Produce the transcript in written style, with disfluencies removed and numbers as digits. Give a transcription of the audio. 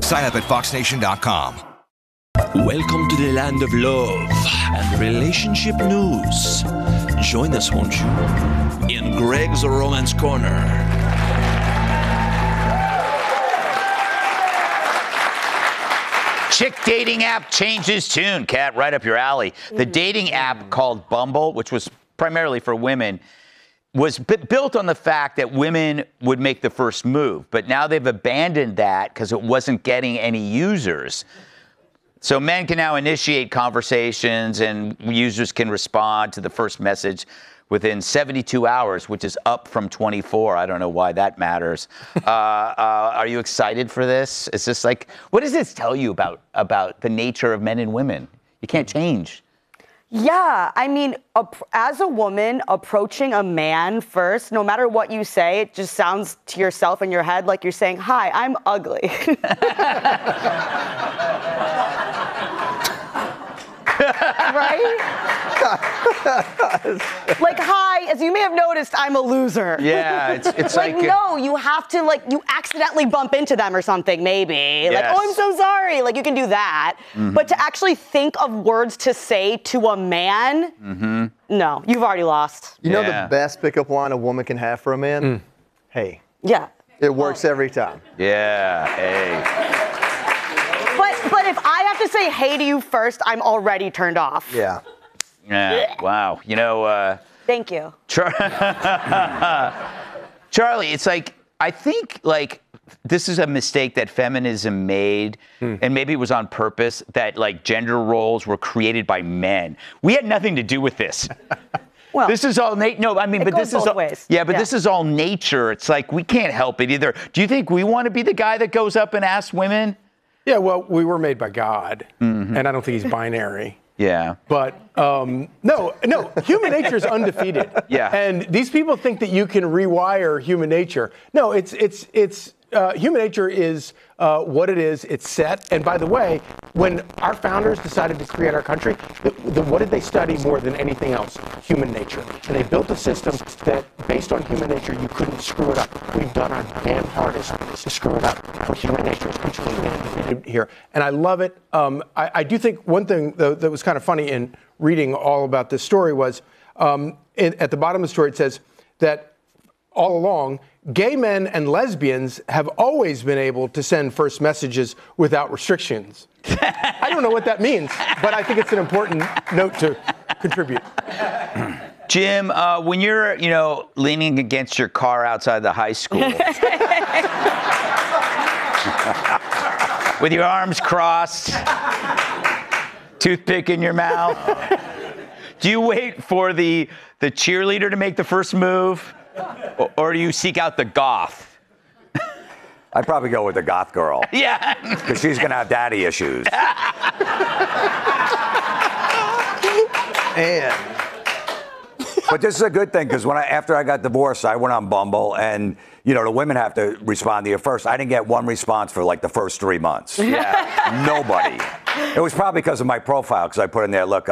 Sign up at foxnation.com. Welcome to the land of love and relationship news. Join us, won't you, in Greg's Romance Corner. Chick dating app changes tune. Kat, right up your alley. The dating app called Bumble, which was primarily for women, was built on the fact that women would make the first move. But now they've abandoned that because it wasn't getting any users. So men can now initiate conversations and users can respond to the first message within 72 hours, which is up from 24. I don't know why that matters. Are you excited for this? Is this like, what does this tell you about the nature of men and women? You can't change. Yeah, I mean, as a woman, approaching a man first, no matter what you say, it just sounds to yourself in your head like you're saying, "Hi, I'm ugly." Right? Like, hi, as you may have noticed, I'm a loser. Yeah, it's like no, you have to, like, you accidentally bump into them or something, maybe. Yes. Like, oh, I'm so sorry. Like, you can do that. Mm-hmm. But to actually think of words to say to a man, no, you've already lost. You know the best pickup line a woman can have for a man? Hey. Yeah. It works every time. Yeah, hey. But if I have to say hey to you first, I'm already turned off. Yeah. Yeah, wow. You know, thank you. Charlie, it's like, I think, like, this is a mistake that feminism made, and maybe it was on purpose, that, like, gender roles were created by men. We had nothing to do with this. Well, this is all this is all ways. Yeah, but this is all nature. It's like, we can't help it either. Do you think we want to be the guy that goes up and asks women? Yeah, well, we were made by God, and I don't think he's binary. Yeah. But no, human nature is undefeated. Yeah. And these people think that you can rewire human nature. No, it's human nature is what it is. It's set. And by the way, when our founders decided to create our country, what did they study more than anything else? Human nature. And they built a system that, based on human nature, you couldn't screw it up. We've done our damn hardest to screw it up. For human nature is completely here. And I love it. I do think one thing that was kind of funny in reading all about this story was, at the bottom of the story, it says that all along, gay men and lesbians have always been able to send first messages without restrictions. I don't know what that means, but I think it's an important note to contribute. Jim, when you're, leaning against your car outside the high school, with your arms crossed, toothpick in your mouth, do you wait for the cheerleader to make the first move? Or do you seek out the goth? I'd probably go with the goth girl. Yeah. Because she's going to have daddy issues. But this is a good thing, because after I got divorced, I went on Bumble, and, the women have to respond to you first. I didn't get one response for, like, the first 3 months. Yeah. Nobody. It was probably because of my profile, because I put in there, look,